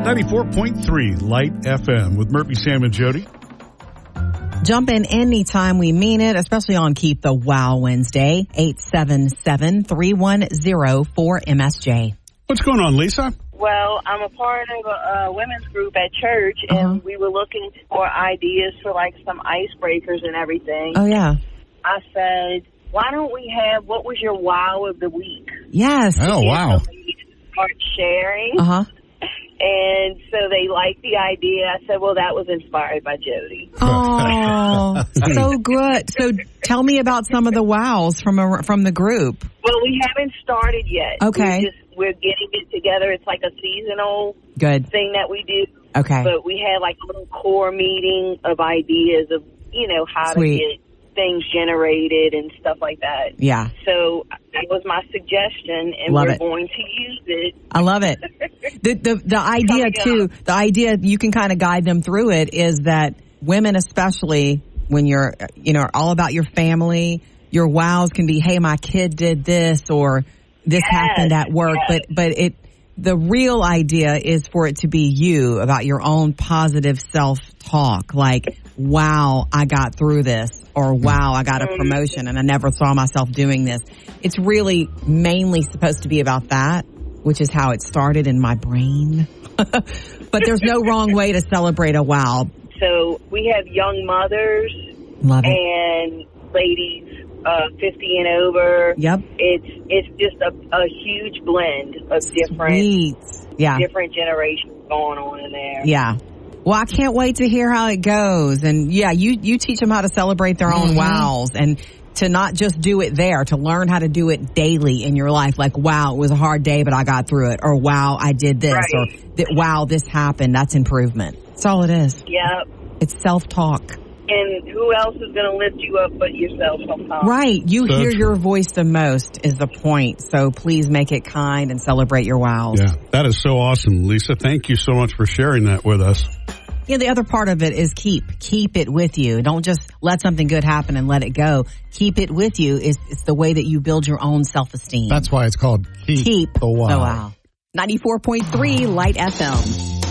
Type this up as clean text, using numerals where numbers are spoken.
94.3 Light FM with Murphy, Sam, and Jody. Jump in anytime we mean it, especially on Keep the Wow Wednesday, 877-310-4MSJ. What's going on, Lisa? Well, I'm a part of a women's group at church, and we were looking for ideas for, like, some icebreakers and everything. Oh, yeah. I said, why don't we have, what was your wow of the week? Yes. Oh, wow. Start sharing. Uh-huh. And so they liked the idea. I said, well, that was inspired by Jody. Oh, so good. So tell me about some of the wows from the group. Well, we haven't started yet. Okay. We're getting it together. It's like a seasonal thing that we do. Okay. But we had like a little core meeting of ideas of, how to get things generated and stuff like that. Yeah. So that was my suggestion, and we're going to use it. I love it. The idea too, the idea you can kind of guide them through it is that women, especially when you're, all about your family, your wows can be, hey, my kid did this or this happened at work, but the real idea is for it to be you, about your own positive self-talk, like, wow, I got through this, or wow, I got a promotion and I never saw myself doing this. It's really mainly supposed to be about that, which is how it started in my brain. But there's no wrong way to celebrate a wow. So we have young mothers and ladies 50 and over. Yep. It's just a huge blend of different generations going on in there. Yeah. Well, I can't wait to hear how it goes. And you teach them how to celebrate their own wows and to not just do it there, to learn how to do it daily in your life. Like, wow, it was a hard day, but I got through it. Or wow, I did this. Right. Or wow, this happened. That's improvement. That's all it is. Yep. It's self-talk. And who else is going to lift you up but yourself sometimes? Right. You hear your voice the most is the point. So please make it kind and celebrate your wows. Yeah, that is so awesome, Lisa. Thank you so much for sharing that with us. Yeah, the other part of it is keep it with you. Don't just let something good happen and let it go. Keep it with you. It's the way that you build your own self-esteem. That's why it's called Keep the Wow. 94.3 Light FM.